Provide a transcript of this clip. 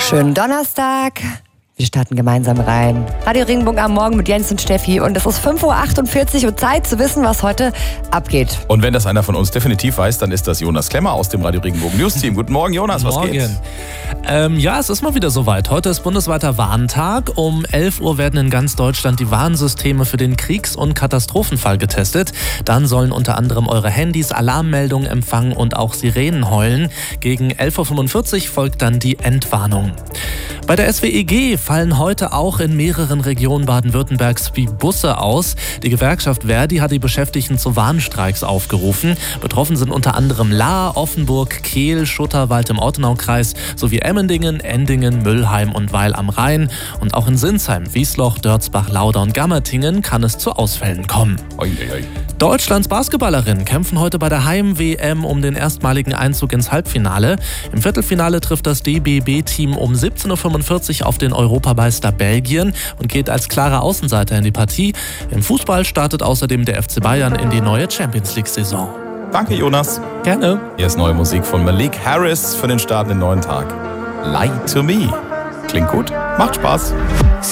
Schönen Donnerstag. Wir starten gemeinsam rein. Radio Regenbogen am Morgen mit Jens und Steffi. Und es ist 5:48 Uhr und Zeit zu wissen, was heute abgeht. Und wenn das einer von uns definitiv weiß, dann ist das Jonas Klemmer aus dem Radio Regenbogen News Team. Guten Morgen, Jonas, was geht? Ja, es ist mal wieder soweit. Heute ist bundesweiter Warntag. Um 11 Uhr werden in ganz Deutschland die Warnsysteme für den Kriegs- und Katastrophenfall getestet. Dann sollen unter anderem eure Handys Alarmmeldungen empfangen und auch Sirenen heulen. Gegen 11:45 Uhr folgt dann die Entwarnung. Bei der SWEG fallen heute auch in mehreren Regionen Baden-Württembergs die Busse aus. Die Gewerkschaft Verdi hat die Beschäftigten zu Warnstreiks aufgerufen. Betroffen sind unter anderem Lahr, Offenburg, Kehl, Schutterwald im Ortenaukreis sowie Emmendingen, Endingen, Müllheim und Weil am Rhein. Und auch in Sinsheim, Wiesloch, Dörzbach, Lauda und Gammertingen kann es zu Ausfällen kommen. Deutschlands Basketballerinnen kämpfen heute bei der Heim-WM um den erstmaligen Einzug ins Halbfinale. Im Viertelfinale trifft das DBB-Team um 17:45 Uhr auf den Europameister Belgien und geht als klarer Außenseiter in die Partie. Im Fußball startet außerdem der FC Bayern in die neue Champions-League-Saison. Danke, Jonas. Gerne. Hier ist neue Musik von Malik Harris für den Start in den neuen Tag. Lie to Me. Klingt gut, macht Spaß.